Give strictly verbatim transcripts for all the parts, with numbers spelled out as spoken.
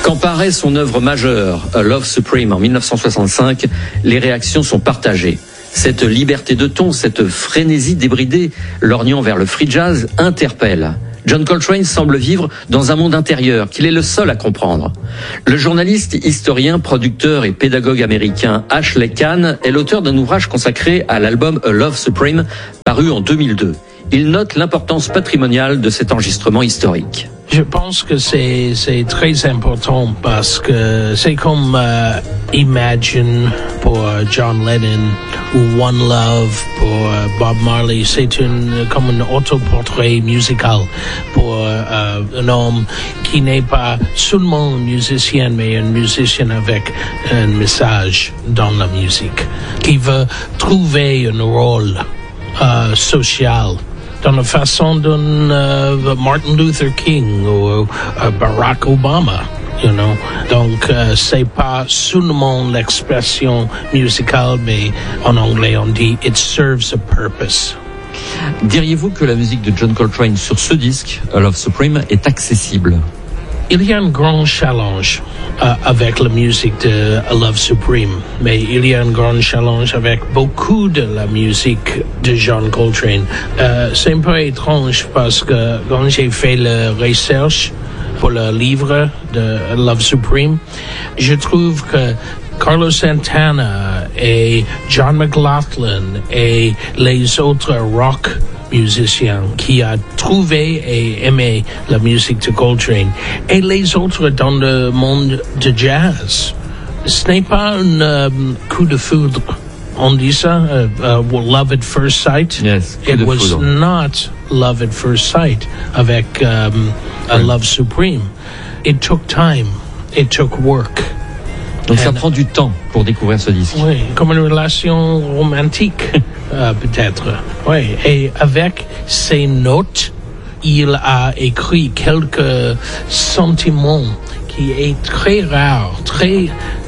Quand paraît son œuvre majeure, A Love Supreme, en mille neuf cent soixante-cinq, les réactions sont partagées. Cette liberté de ton, cette frénésie débridée, lorgnant vers le free jazz, interpelle. John Coltrane semble vivre dans un monde intérieur qu'il est le seul à comprendre. Le journaliste, historien, producteur et pédagogue américain Ashley Kahn est l'auteur d'un ouvrage consacré à l'album A Love Supreme, paru en deux mille deux. Il note l'importance patrimoniale de cet enregistrement historique. Je pense que c'est c'est très important parce que c'est comme euh, Imagine pour John Lennon ou One Love pour euh, Bob Marley. C'est une comme un autoportrait musical pour euh, un homme qui n'est pas seulement un musicien mais un musicien avec un message dans la musique, qui veut trouver un rôle euh, social dans la façon d'un uh, Martin Luther King ou uh, Barack Obama, you know. Donc, uh, c'est pas seulement l'expression musicale, mais en anglais on dit « it serves a purpose ». Diriez-vous que la musique de John Coltrane sur ce disque, A Love Supreme, est accessible? Il y a un grand challenge euh, avec la musique de A Love Supreme, mais il y a un grand challenge avec beaucoup de la musique de John Coltrane. Euh, c'est un peu étrange parce que quand j'ai fait la recherche pour le livre de A Love Supreme, je trouve que Carlos Santana et John McLaughlin et les autres rock musiciens qui a trouvé et aimé la musique de Coltrane et les autres dans le monde de jazz. Ce n'est pas un um, coup de foudre. On dit ça, uh, uh, love at first sight. Yes, it was foudre. Not love at first sight avec um, A oui. Love Supreme. It took time. It took work. Donc And, ça prend du temps pour découvrir ce disque. Oui, comme une relation romantique. Euh, peut-être, oui. Et avec ses notes, il a écrit quelques sentiments qui est très rare, très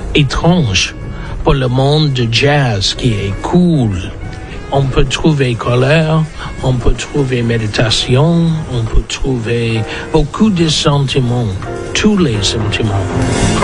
étrange pour le monde de jazz, qui est cool. On peut trouver colère, on peut trouver méditation, on peut trouver beaucoup de sentiments, tous les sentiments.